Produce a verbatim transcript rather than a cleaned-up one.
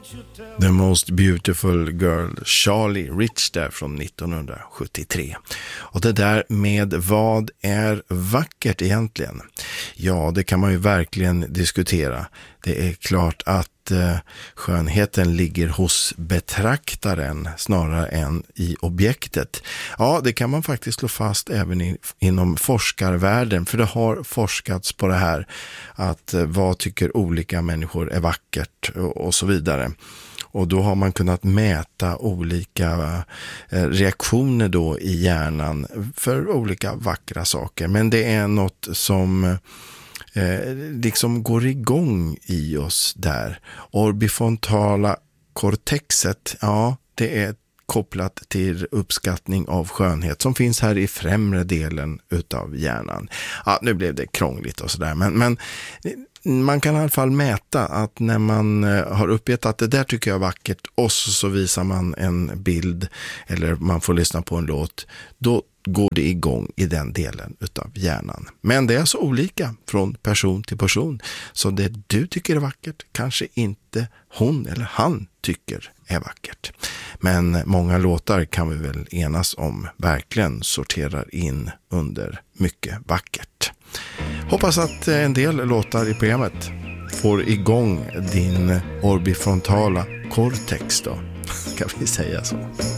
The Most Beautiful Girl, Charlie Rich där från nittonhundrasjuttiotre. Och det där med vad är vackert egentligen? Ja, det kan man ju verkligen diskutera. Det är klart att eh, skönheten ligger hos betraktaren snarare än i objektet. Ja, det kan man faktiskt slå fast även i, inom forskarvärlden, för det har forskats på det här att eh, vad tycker olika människor är vackert och, och så vidare. Och då har man kunnat mäta olika reaktioner då i hjärnan för olika vackra saker. Men det är något som eh, liksom går igång i oss där. Orbifrontala cortexet, ja, det är kopplat till uppskattning av skönhet som finns här i främre delen utav hjärnan. Ja, nu blev det krångligt och sådär, men, men man kan i alla fall mäta att när man har uppgett att det där tycker jag är vackert och så, så visar man en bild eller man får lyssna på en låt, då går det igång i den delen utav hjärnan. Men det är så olika från person till person, så det du tycker är vackert kanske inte hon eller han tycker är vackert. Men många låtar kan vi väl enas om verkligen sorterar in under mycket vackert. Hoppas att en del låtar i programmet får igång din orbifrontala cortex då, kan vi säga så.